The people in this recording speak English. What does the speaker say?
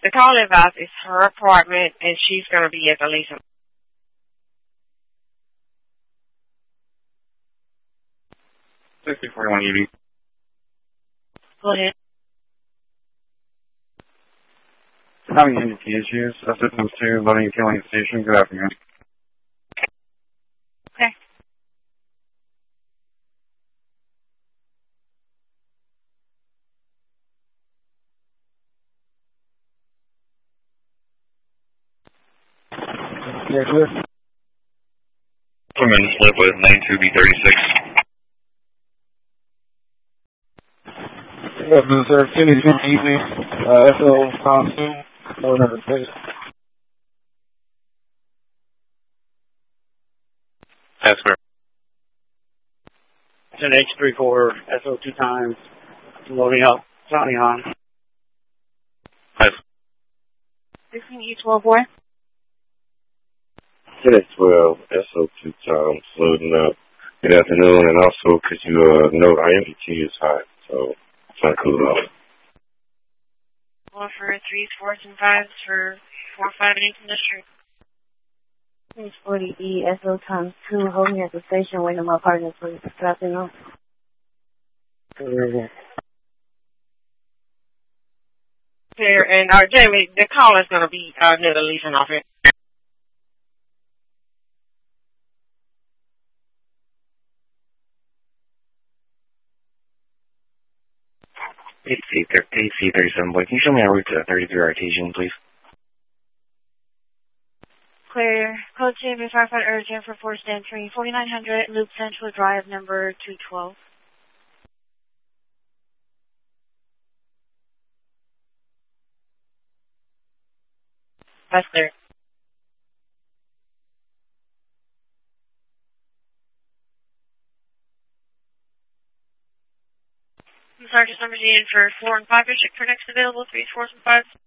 The call advice is her apartment, and she's going to be at the lease. 6041 ED. Go ahead. Having NDT issues. Systems 2, loading and killing station. Good afternoon. Okay. Yeah, clear. I'm in split with 92B36. Yeah, sir. City's been easy. SO costume. Phone number 6. That's correct. It's an H34 SO 2 times. Loading up. Johnny on. That's 16E12 10-12, SO 2 times, loading up. Good afternoon, and also could you note our MPT is hot, so trying to cool it off. One for 3s, 4s, and 5s for 4, 5, and 8 in the street. 40E SO times 2, holding at the station, waiting on my partner, please. Good afternoon. Here, and Jamie, the call is going to be near the leasing office. AC37, boy. Can you show me our route to 33 Artesian, please? Clear. Code Jamie, firefighter urgent for forced entry, 4900 Loop Central Drive, number 212. That's clear. Sergeant number in for 4 and 5 district for next available 3s, 4s, and 5s.